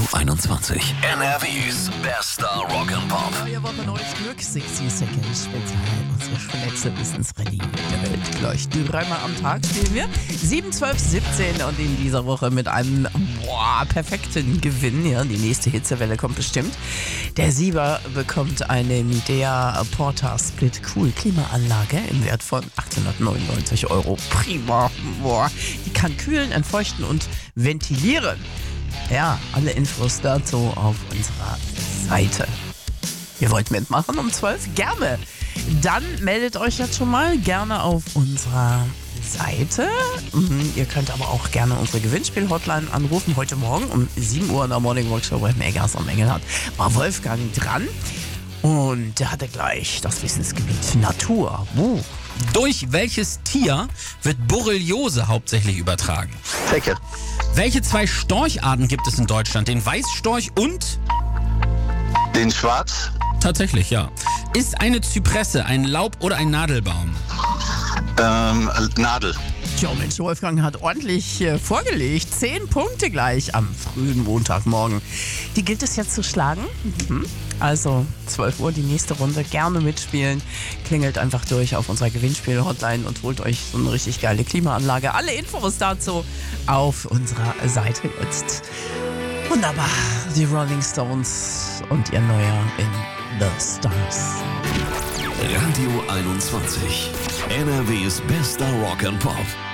21. NRWs bester Rock'n'Pop. Neue Woche, neues Glück. 60 Seconds Spezial. Unsere schnellste Wissensrallye der Welt. Gleich dreimal am Tag spielen wir. 7, 12, 17 und in dieser Woche mit einem perfekten Gewinn. Ja, die nächste Hitzewelle kommt bestimmt. Der Sieger bekommt eine Midea Porta Split Cool Klimaanlage im Wert von 899 €. Prima. Die kann kühlen, entfeuchten und ventilieren. Ja, alle Infos dazu auf unserer Seite. Ihr wollt mitmachen um 12? Gerne. Dann meldet euch jetzt schon mal gerne auf unserer Seite. Ihr könnt aber auch gerne unsere Gewinnspiel-Hotline anrufen. Heute Morgen um 7 Uhr in der Morning Workshop bei Megas am Engelhardt war Wolfgang dran. Und der hatte gleich das Wissensgebiet Natur. Durch welches Tier wird Borreliose hauptsächlich übertragen? Zecke. Welche zwei Storcharten gibt es in Deutschland? Den Weißstorch und? Den Schwarz. Tatsächlich, ja. Ist eine Zypresse ein Laub- oder ein Nadelbaum? Nadel. Tja, Mensch, Wolfgang hat ordentlich vorgelegt. 10 Punkte gleich am frühen Montagmorgen. Die gilt es jetzt zu schlagen. Also 12 Uhr die nächste Runde. Gerne mitspielen. Klingelt einfach durch auf unserer Gewinnspiel-Hotline und holt euch so eine richtig geile Klimaanlage. Alle Infos dazu auf unserer Seite jetzt. Wunderbar. Die Rolling Stones und ihr neuer In the Stars. Radio 21. NRWs bester Rock'n'Pop.